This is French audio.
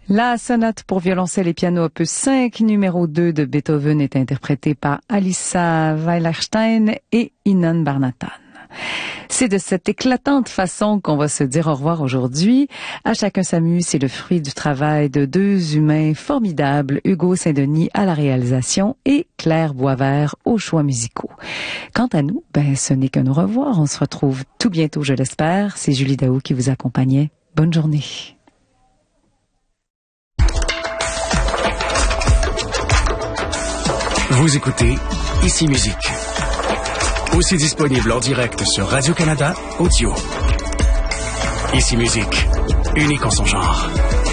La sonate pour violoncelle et piano opus 5, numéro 2 de Beethoven est interprétée par Alissa Weilerstein et Inon Barnatan. C'est de cette éclatante façon qu'on va se dire au revoir aujourd'hui. À chacun sa muse, c'est le fruit du travail de deux humains formidables, Hugo Saint-Denis à la réalisation et Claire Boisvert aux choix musicaux. Quant à nous, ce n'est qu'un au revoir. On se retrouve tout bientôt, je l'espère. C'est Julie Daou qui vous accompagnait. Bonne journée. Vous écoutez Ici Musique. Aussi disponible en direct sur Radio-Canada Audio. Ici Musique, unique en son genre.